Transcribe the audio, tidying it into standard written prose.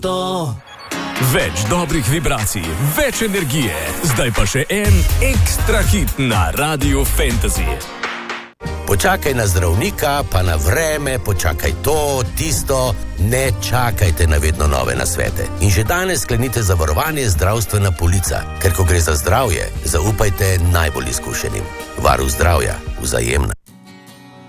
Več dobrih vibracij, več energije, zdaj pa še en ekstra hit na Radiu Fantasy. Počakaj na zdravnika, pa na vreme, počakaj to, tisto, ne čakajte na vedno nove nasvete. In že danes sklenite zavarovanje zdravstvena polica, ker ko gre za zdravje, zaupajte najbolj izkušenim. Varuh zdravja, Vzajemna.